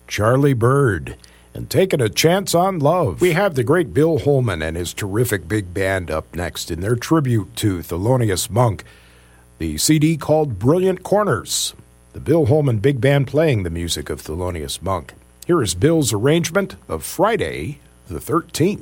Charlie Bird, and Taking a Chance on Love. We have the great Bill Holman and his terrific big band up next in their tribute to Thelonious Monk, the CD called Brilliant Corners. The Bill Holman Big Band playing the music of Thelonious Monk. Here is Bill's arrangement of Friday the 13th.